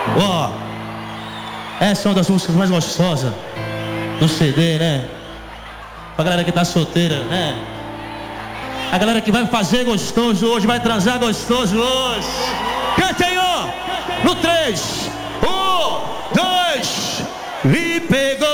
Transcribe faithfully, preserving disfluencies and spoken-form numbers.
Ó, essa é uma das músicas mais gostosas do C D, né? Pra galera que tá solteira, né? A galera que vai fazer gostoso hoje, vai transar gostoso hoje. Cantem, ó! No três, um, dois, me pegou.